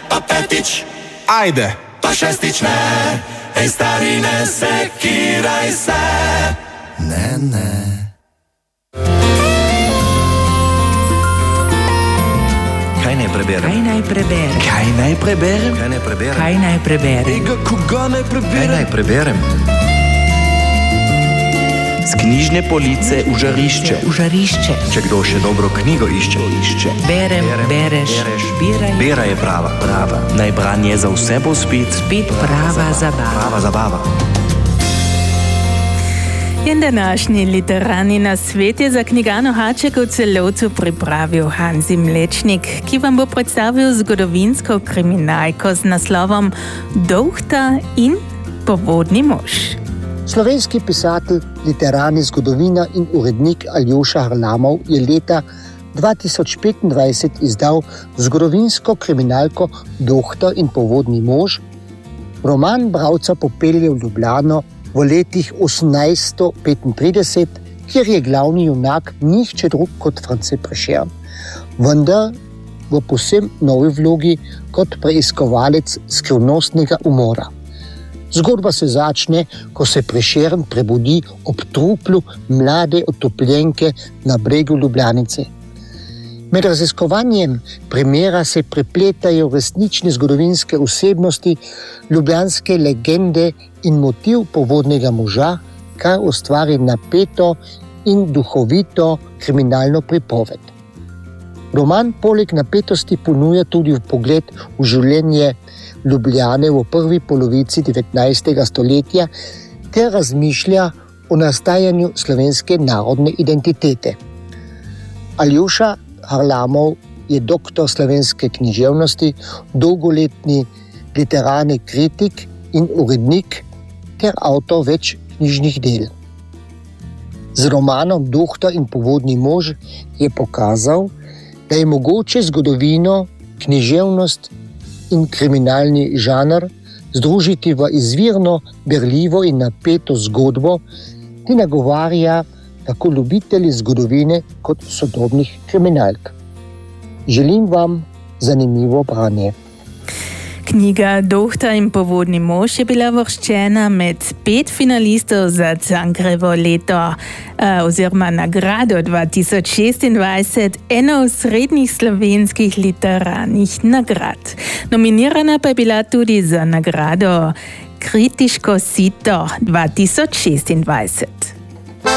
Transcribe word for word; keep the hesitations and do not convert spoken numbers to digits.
pa petič, ajde, pa šestič ne. Ej, stari, ne sekiraj se. Ne, ne. Kaj naj preberem? Kaj naj preberem? Kaj naj preberem? Kaj naj preberem? Kaj naj preberem? Ega, koga naj preberem? Kaj naj preberem? Z knjižne police v žarišče. V žarišče. Če kdo še dobro knjigo išče. išče. Berem, Berem, bereš, bereš. biraj. Bera je prava. Prava. Naj branje za vse bo spet. Spet prava zabava. Prava zabava. In današnji literarni nasvet je za knjigano Haček v celovcu pripravil Hanzi Mlečnik, ki vam bo predstavil zgodovinsko kriminalko z naslovom Dohta in povodni mož. Slovenski pisatelj, literarni zgodovina in urednik Aljoša Harlamov je leta dva tisoč petindvajset izdal zgodovinsko kriminalko Dohta in povodni mož. Roman bralca popelje v Ljubljano v letih osemnajststo petintrideset, kjer je glavni junak nihče drug kot France Prešeren, vendar v povsem novi vlogi kot preiskovalec skrivnostnega umora. Zgodba se začne, ko se Prešeren prebudi ob truplu mlade otopljenke na bregu Ljubljanice. Med raziskovanjem primera se prepletajo resnične zgodovinske osebnosti, ljubljanske legende in motiv povodnega moža, kar ustvari napeto in duhovito kriminalno pripoved. Roman poleg napetosti ponuja tudi vpogled v življenje Ljubljane v prvi polovici devetnajstega stoletja ter razmišlja o nastajanju slovenske narodne identitete. Aljoša Harlamov je doktor slovenske književnosti, dolgoletni literarni kritik in urednik ter avtor več knjižnih del. Z romanom Dohta in povodni mož je pokazal, da je mogoče zgodovino, književnost in kriminalni žanr združiti v izvirno, berljivo in napeto zgodbo, ki nagovarja tako ljubitelji zgodovine kot sodobnih kriminalk. Želim vam zanimivo branje. Knjiga Dohta in povodni mož je bila uvrščena med pet finalistov za Cankarjevo leto oziroma nagrado dva tisoč šestindvajset, eno od srednjih slovenskih literarnih nagrad. Nominirana pa je bila tudi za nagrado Kritiško sito dva tisoč šestindvajset.